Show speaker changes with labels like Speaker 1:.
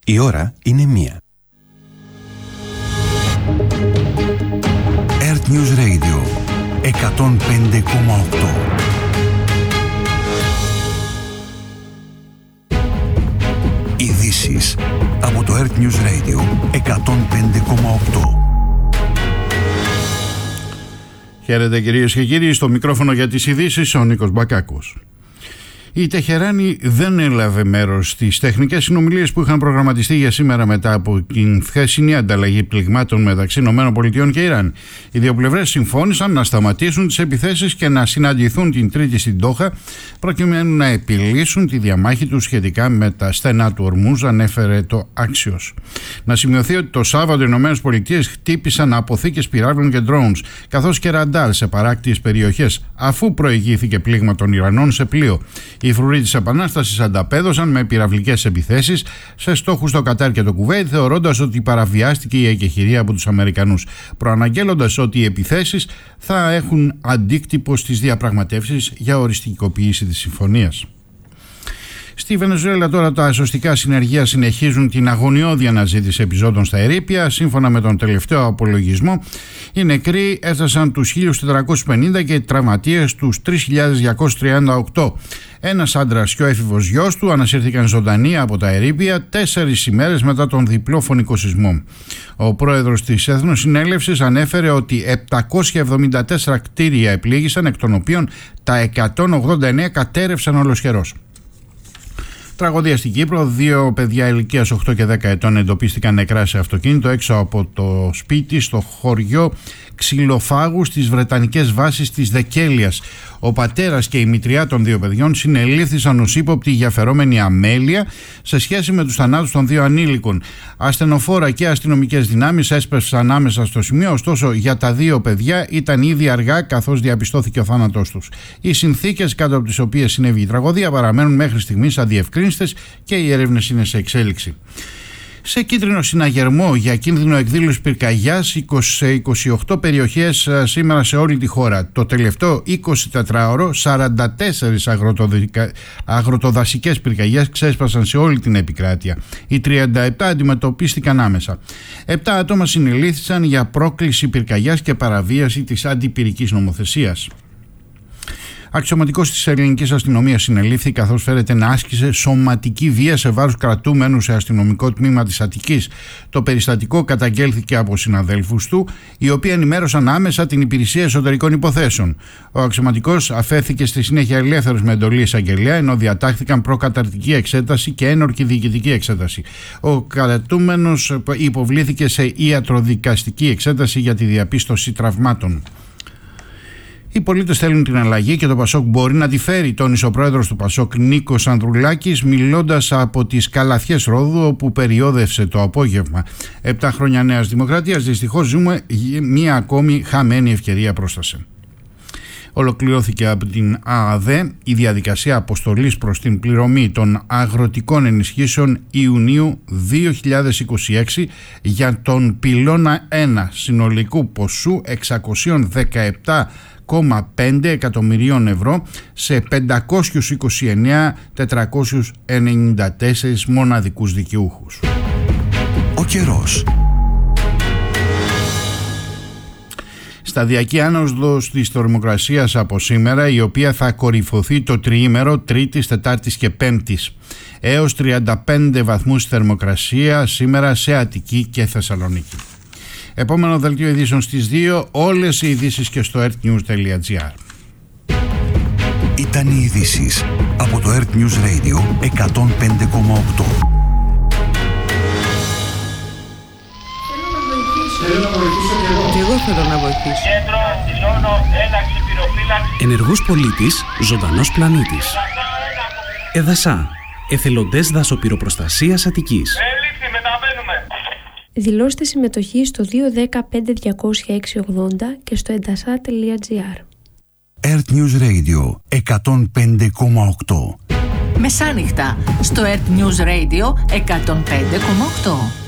Speaker 1: Η ώρα είναι 1. Earth News Radio 105,8. Ειδήσεις από το Earth News Radio 105,8.
Speaker 2: Χαίρετε κυρίες και κύριοι, στο μικρόφωνο για τις ειδήσεις ο Νίκος Μπακάκος. Η Τεχεράνη δεν έλαβε μέρος στις τεχνικές συνομιλίες που είχαν προγραμματιστεί για σήμερα μετά από την χθεσινή ανταλλαγή πληγμάτων μεταξύ ΗΠΑ και Ιράν. Οι δύο πλευρές συμφώνησαν να σταματήσουν τις επιθέσεις και να συναντηθούν την Τρίτη στην Ντόχα προκειμένου να επιλύσουν τη διαμάχη τους σχετικά με τα στενά του Ορμούζ, ανέφερε το Axios. Να σημειωθεί ότι το Σάββατο οι ΗΠΑ χτύπησαν αποθήκες πυράβλων και drones καθώς και ραντάρ σε παράκτιες περιοχές αφού προηγήθηκε πλήγμα των Ιρανών σε πλοίο. Οι φρουροί της Επανάστασης ανταπέδωσαν με πυραυλικές επιθέσεις σε στόχους στο Κατάρ και το Κουβέιτ, θεωρώντας ότι παραβιάστηκε η εκεχηρία από τους Αμερικανούς, προαναγγέλλοντας ότι οι επιθέσεις θα έχουν αντίκτυπο στις διαπραγματεύσεις για οριστικοποίηση της συμφωνίας. Στη Βενεζουέλα τώρα τα σωστικά συνεργεία συνεχίζουν την αγωνιώδη αναζήτηση επιζώντων στα ερείπια. Σύμφωνα με τον τελευταίο απολογισμό, οι νεκροί έφτασαν τους 1.450 και οι τραυματίες τους 3.238. Ένας άντρας και ο έφηβος γιος του ανασύρθηκαν ζωντανοί από τα ερείπια 4 ημέρες μετά τον διπλό φωνικό σεισμό. Ο πρόεδρος της Εθνοσυνέλευσης ανέφερε ότι 774 κτίρια επλήγησαν, εκ των οποίων τα 189 κατέρευσαν ολοσχερώς. Τραγωδία στην Κύπρο. 2 παιδιά ηλικίας 8 και 10 ετών εντοπίστηκαν νεκρά σε αυτοκίνητο έξω από το σπίτι στο χωριό Ξυλοφάγου στις Βρετανικές βάσεις της Δεκέλειας. Ο πατέρας και η μητριά των 2 παιδιών συνελήφθησαν ως ύποπτοι για φερόμενη αμέλεια σε σχέση με τους θανάτους των 2 ανήλικων. Ασθενοφόρα και αστυνομικές δυνάμεις έσπευσαν άμεσα στο σημείο, ωστόσο για τα 2 παιδιά ήταν ήδη αργά καθώς διαπιστώθηκε ο θάνατός τους. Οι συνθήκες κάτω από τις οποίες συνέβη η τραγωδία παραμένουν μέχρι στιγμής αδιευκρίνιστες και οι έρευνες είναι σε εξέλιξη. Σε κίτρινο συναγερμό για κίνδυνο εκδήλωσης πυρκαγιάς σε 28 περιοχές σήμερα σε όλη τη χώρα. Το τελευταίο 24ωρο 44 αγροτοδασικές πυρκαγιές ξέσπασαν σε όλη την επικράτεια. Οι 37 αντιμετωπίστηκαν άμεσα. 7 άτομα συνελήφθησαν για πρόκληση πυρκαγιάς και παραβίαση της αντιπυρικής νομοθεσίας. Αξιωματικός της ελληνικής αστυνομίας συνελήφθη καθώς φέρεται να άσκησε σωματική βία σε βάρος κρατούμενου σε αστυνομικό τμήμα της Αττικής. Το περιστατικό καταγγέλθηκε από συναδέλφους του, οι οποίοι ενημέρωσαν άμεσα την Υπηρεσία Εσωτερικών Υποθέσεων. Ο αξιωματικός αφέθηκε στη συνέχεια ελεύθερος με εντολή εισαγγελέα, ενώ διατάχθηκαν προκαταρκτική εξέταση και ένορκη διοικητική εξέταση. Ο κρατούμενος υποβλήθηκε σε ιατροδικαστική εξέταση για τη διαπίστωση τραυμάτων. Οι πολίτες θέλουν την αλλαγή και το Πασόκ μπορεί να τη φέρει, τόνισε ο πρόεδρος του Πασόκ Νίκος Ανδρουλάκης, μιλώντας από τις Καλαθιές Ρόδου, όπου περιόδευσε το απόγευμα. 7 χρόνια Νέας Δημοκρατίας, δυστυχώς ζούμε μία ακόμη χαμένη ευκαιρία πρόστασε. Ολοκληρώθηκε από την ΑΑΔΕ η διαδικασία αποστολής προς την πληρωμή των αγροτικών ενισχύσεων Ιουνίου 2026 για τον πυλώνα 1 συνολικού ποσού 617,5 εκατομμυρίων ευρώ σε 529.494 μοναδικούς δικαιούχους.
Speaker 1: Ο καιρός.
Speaker 2: Σταδιακή άνοδος της θερμοκρασίας από σήμερα, η οποία θα κορυφωθεί το τριήμερο Τρίτης, Τετάρτης και Πέμπτης. Έως 35 βαθμούς θερμοκρασία σήμερα σε Αττική και Θεσσαλονίκη. Επόμενο δελτίο ειδήσεων στις 2, όλες οι ειδήσεις και στο earthnews.gr.
Speaker 1: Ήταν οι ειδήσεις από το Earth News Radio 105,8.
Speaker 3: Θέλω να βοηθήσω και εγώ.
Speaker 4: Και εγώ θέλω να βοηθήσω.
Speaker 5: Κέντρο, ζώνο, ένταξη, πυροφύλαξη.
Speaker 6: Ενεργός πολίτης, ζωντανός πλανήτης. ΕΔΑΣΑ, εθελοντές δασοπυροπροστασίας Αττικής.
Speaker 5: Έληξη, μεταβαίνουμε.
Speaker 7: Δηλώστε συμμετοχή στο 210-5-200-680 και στο edasa.gr.
Speaker 1: Earth News Radio 105,8.
Speaker 4: Μεσάνυχτα στο Earth News Radio 105,8.